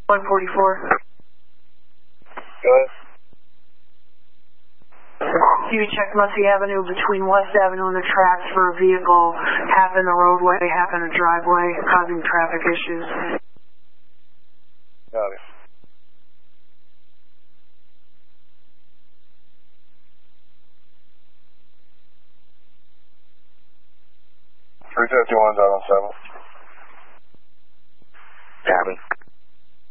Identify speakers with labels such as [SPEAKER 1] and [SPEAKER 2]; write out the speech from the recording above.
[SPEAKER 1] 144.
[SPEAKER 2] Go ahead.
[SPEAKER 1] You check Mussey Avenue between West Avenue and the tracks for a vehicle half in the roadway, half in a driveway, causing traffic issues.
[SPEAKER 2] Got it. $351.7.
[SPEAKER 3] Copy.